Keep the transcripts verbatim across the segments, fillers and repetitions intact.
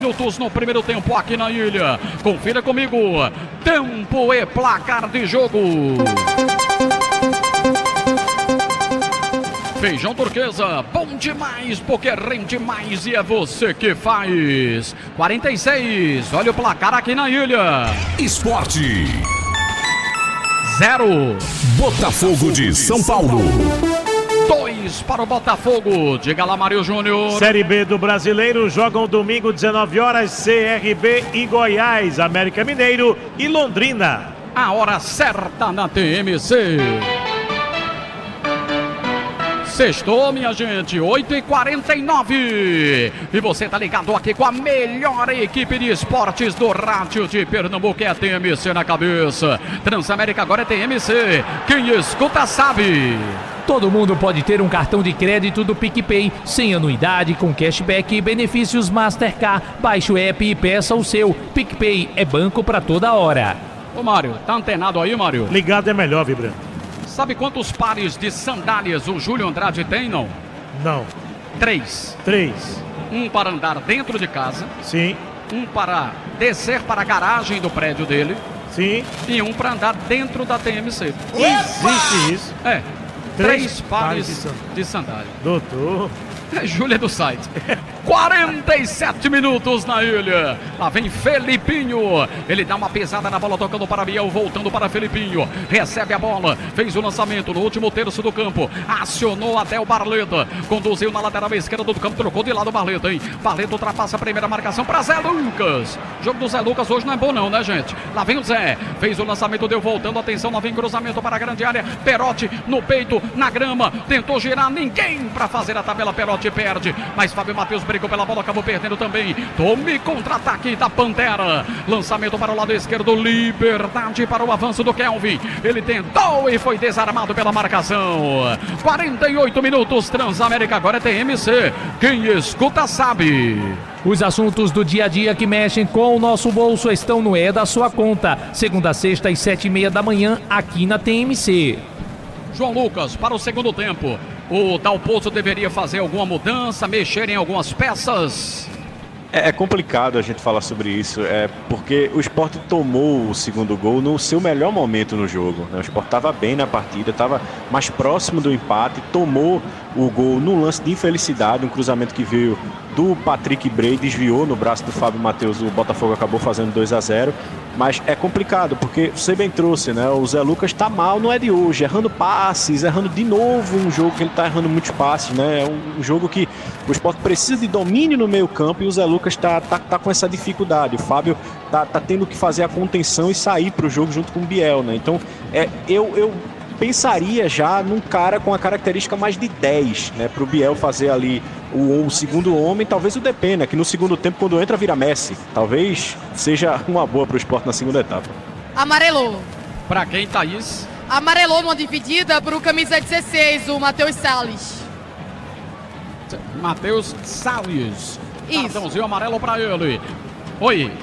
Minutos no primeiro tempo aqui na ilha. Confira comigo. Tempo e placar de jogo. Feijão Turquesa, bom demais porque rende mais e é você que faz. quarenta e seis, olha o placar aqui na ilha. Esporte. Zero. Botafogo de São Paulo. Dois para o Botafogo. Diga lá, Mário Júnior. Série B do Brasileiro jogam domingo, dezenove horas, C R B e Goiás, América Mineiro e Londrina. A hora certa na T M C. Sextou, minha gente, oito e quarenta e nove. E você tá ligado aqui com a melhor equipe de esportes do rádio de Pernambuco. É a T M C na cabeça. Transamérica agora é T M C. Quem escuta sabe. Todo mundo pode ter um cartão de crédito do PicPay, sem anuidade, com cashback e benefícios Mastercard. Baixe o app e peça o seu. PicPay é banco pra toda hora. Ô Mário, tá antenado aí, Mário? Ligado é melhor, Vibrando. Sabe quantos pares de sandálias o Júlio Andrade tem, não? Não. Três. Três. Um para andar dentro de casa. Sim. Um para descer para a garagem do prédio dele. Sim. E um para andar dentro da T M C. Existe isso. É. Três, Três pares, pares de, san... de sandália. Doutor. É Júlia do site. quarenta e sete minutos na ilha. Lá vem Felipinho. Ele dá uma pesada na bola, tocando para Biel, voltando para Felipinho. Recebe a bola, fez o lançamento no último terço do campo. Acionou até o Barleta. Conduziu na lateral esquerda do campo, trocou de lado o Barleta, hein? Barleta ultrapassa a primeira marcação para Zé Lucas. O jogo do Zé Lucas hoje não é bom não, né, gente? Lá vem o Zé. Fez o lançamento, deu voltando. Atenção, lá vem cruzamento para a grande área. Perotti no peito, na grama. Tentou girar, ninguém para fazer a tabela. Perotti perde, mas Fábio Matheus brigou pela bola, acabou perdendo também. Tome contra-ataque da Pantera. Lançamento para o lado esquerdo, liberdade para o avanço do Kelvin. Ele tentou e foi desarmado pela marcação. quarenta e oito minutos, Transamérica agora é T M C. Quem escuta sabe. Os assuntos do dia a dia que mexem com o nosso bolso estão no É da Sua Conta. Segunda a sexta às sete e meia da manhã aqui na T M C. João Lucas, para o segundo tempo, o Dalpozo deveria fazer alguma mudança, mexer em algumas peças? É, é complicado a gente falar sobre isso, é porque o Sport tomou o segundo gol no seu melhor momento no jogo, né? O Sport estava bem na partida, estava mais próximo do empate, tomou o gol no lance de infelicidade, um cruzamento que veio do Patrick Bray, desviou no braço do Fábio Matheus, o Botafogo acabou fazendo dois a zero. Mas é complicado, porque você bem trouxe, né? O Zé Lucas tá mal, não é de hoje, errando passes, errando de novo um jogo que ele tá errando muitos passes, né? É um jogo que o Sport precisa de domínio no meio campo e o Zé Lucas tá, tá, tá com essa dificuldade. O Fábio tá, tá tendo que fazer a contenção e sair pro jogo junto com o Biel, né? Então, é, eu... eu pensaria já num cara com a característica mais de dez, né? Pro Biel fazer ali o, o segundo homem, talvez o Depena, que no segundo tempo, quando entra, vira Messi. Talvez seja uma boa pro Sport na segunda etapa. Amarelou. Pra quem, Thaís? Amarelou numa dividida pro camisa dezesseis, o Matheus Salles. Matheus Salles. Isso. Cartãozinho amarelo pra ele. Oi.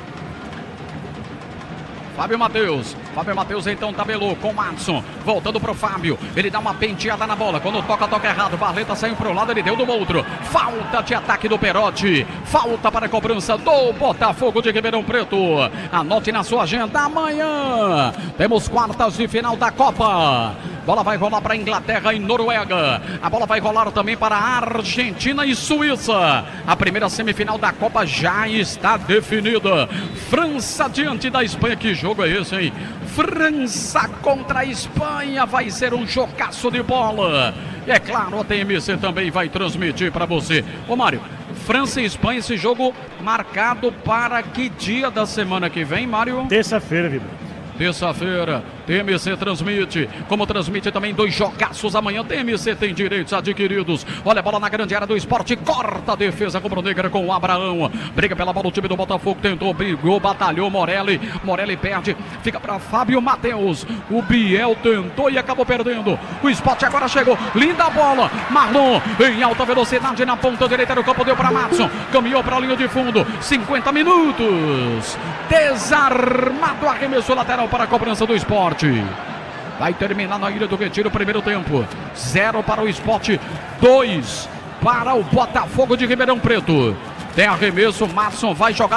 Fábio Matheus, Fábio Matheus então tabelou com o Madison, voltando pro Fábio, ele dá uma penteada na bola, quando toca, toca errado, Barleta saiu pro lado, ele deu do outro, falta de ataque do Perotti, falta para a cobrança do Botafogo de Ribeirão Preto. Anote na sua agenda, amanhã temos quartas de final da Copa. Bola vai rolar para Inglaterra e Noruega. A bola vai rolar também para Argentina e Suíça. A primeira semifinal da Copa já está definida. França diante da Espanha. Que jogo é esse, hein? França contra a Espanha. Vai ser um jogaço de bola. E é claro, a T M C também vai transmitir para você. Ô Mário, França e Espanha, esse jogo marcado para que dia da semana que vem, Mário? Terça-feira, Vitor. Terça-feira, T M C transmite, como transmite também dois jogaços amanhã. T M C tem direitos adquiridos. Olha a bola na grande área do Sport, corta a defesa rubro-negra com o Abraão. Briga pela bola o time do Botafogo, tentou, brigou, batalhou, Morelli. Morelli perde, fica para Fábio Matheus. O Biel tentou e acabou perdendo. O Sport agora chegou, linda bola. Marlon em alta velocidade na ponta direita do campo, deu para Madison. Caminhou para a linha de fundo, cinquenta minutos. Desarmado, arremesso lateral para a cobrança do Sport. Vai terminar na Ilha do Retiro o primeiro tempo. Zero para o Sport, dois para o Botafogo de Ribeirão Preto. Tem arremesso, Madison vai jogar